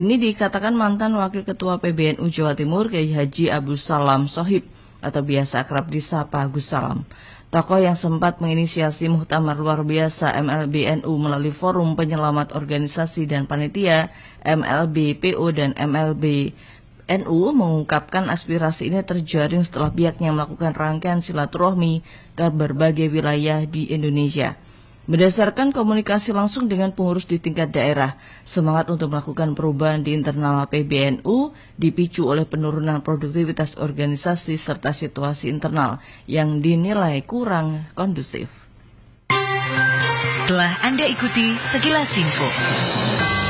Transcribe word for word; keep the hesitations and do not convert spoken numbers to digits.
Ini dikatakan mantan Wakil Ketua P B N U Jawa Timur Kiai Haji Abdus Salam Shohib atau biasa akrab disapa Gus Salam. Tokoh yang sempat menginisiasi muktamar luar biasa M L B N U melalui Forum Penyelamat Organisasi dan Panitia M L B P O dan M L B N U mengungkapkan aspirasi ini terjaring setelah pihaknya melakukan rangkaian silaturahmi ke berbagai wilayah di Indonesia. Berdasarkan komunikasi langsung dengan pengurus di tingkat daerah, semangat untuk melakukan perubahan di internal P B N U dipicu oleh penurunan produktivitas organisasi serta situasi internal yang dinilai kurang kondusif. Telah Anda ikuti Sekilas Info.